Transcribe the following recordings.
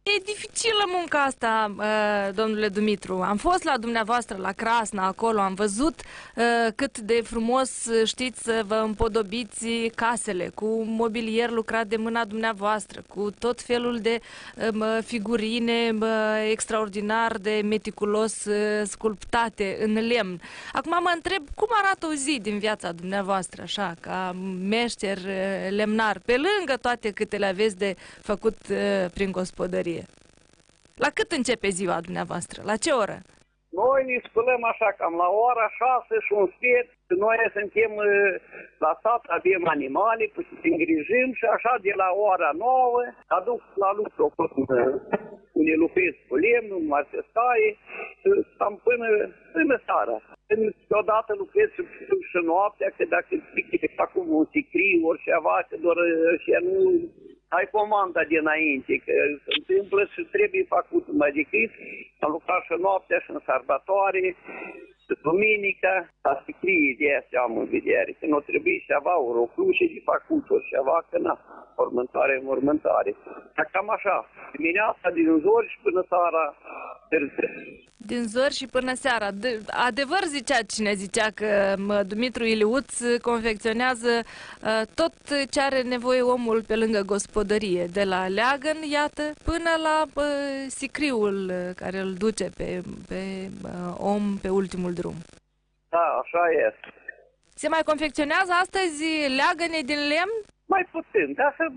E dificilă munca asta, domnule Dumitru. Am fost la dumneavoastră, la Crasna, acolo, am văzut cât de frumos știți să vă împodobiți casele, cu mobilier lucrat de mâna dumneavoastră, cu tot felul de figurine extraordinar de meticulos sculptate în lemn. Acum mă întreb, cum arată o zi din viața dumneavoastră, așa, ca meșter lemnar, pe lângă toate câte le aveți de făcut prin gospodărie? La cât începe ziua dumneavoastră? La ce oră? Noi ne spălăm așa, cam la ora 6 și un sfert. Noi suntem la sat, avem animale, să îngrijim și așa de la ora 9 aduc la lucru unde lucrez cu lemnul, numai se staie, stăm până seara. Odată lucrez și noaptea, că dacă pică acum un sicriu, ori ceva, că doar și nu ai comanda dinainte, că se întâmplă și trebuie făcut mai decât. Am lucrat și noaptea și în sărbătoare, duminica, ca scrie de astea am în vedere, că nu trebuie ceva, o roclușe de făcut, ori ceva, că na, mormântare. Dar cam așa, dimineața din zori și până seara târziu. Din zori și până seara. Adevăr zicea cine zicea că Dumitru Iliuț confecționează tot ce are nevoie omul pe lângă gospodărie, de la leagăn, iată, până la sicriul care îl duce pe om pe ultimul drum. Da, așa este. Se mai confecționează astăzi leagăne din lemn? Mai puțin, dar să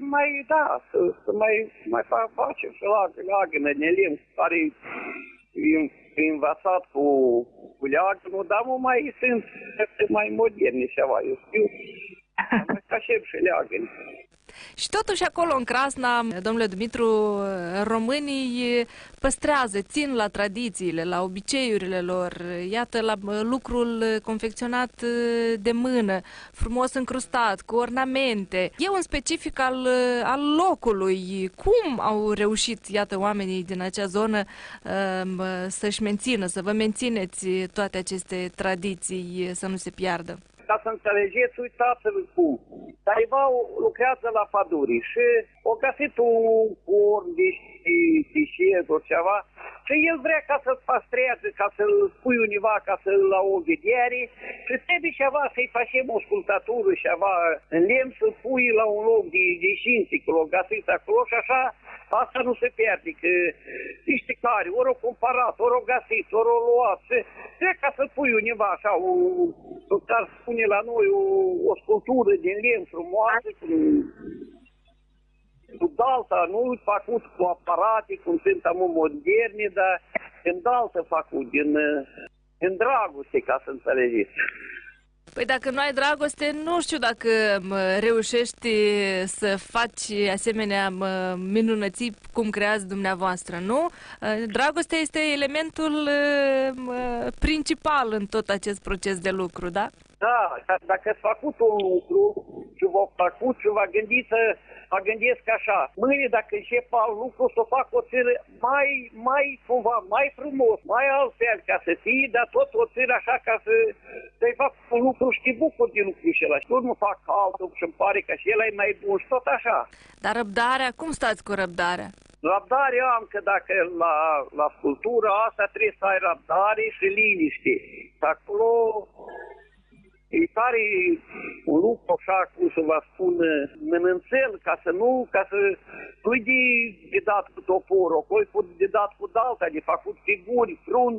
mai facem și leagăne din lemn, care învățat cu leagănul, dar mai sunt mai moderne ceva, eu știu, mai facem și leagăne. Și totuși acolo în Crasna, domnule Dumitru, românii păstrează, țin la tradițiile, la obiceiurile lor, iată la lucrul confecționat de mână, frumos încrustat, cu ornamente. E un specific al locului. Cum au reușit, iată, oamenii din acea zonă să-și mențină, să vă mențineți toate aceste tradiții, să nu se piardă? Ca să înțelegeți, uitați-vă cum. Careva lucrează la păduri și o găsit un urn de șiet ori ceva și el vrea ca să-l păstrează, ca să-l pui univa, ca să-l la o vedere și trebuie ceva să-i facem o sculptură, ceva în lemn, să-l pui la un loc de știință, că l-o găsit acolo și așa, asta nu se pierde, că niște care, ori o comparat, ori o găsit, ori o luat și trebuie ca să pui univa așa, care spune la noi o sculptură din lemn frumoasă, cu dalta, nu făcut cu aparate, cum sunt acum moderne, dar în daltă făcut, din dragoste, ca să înțelegeți. Păi dacă nu ai dragoste, nu știu dacă reușești să faci asemenea minunății cum creați dumneavoastră, nu? Dragostea este elementul principal în tot acest proces de lucru, da? Da, dacă ați făcut un lucru și v-a făcut și vă gândesc așa, mâine dacă încep alt lucru, să fac o țară mai frumos, mai altfel ca să fie, dar tot o țară așa ca să-i fac un lucru și te bucur din lucrul acela. Și nu fac altul și îmi pare că și el e mai bun și tot așa. Dar răbdarea, cum stați cu răbdarea? Răbdare am, că dacă la sculptura asta trebuie să ai răbdare și liniște. Acolo e tare un lucru așa, cum să vă spun, mănânțel, ca să nu-i de dat cu toporul, apoi de dat cu dalta, de făcut figuri, frunze.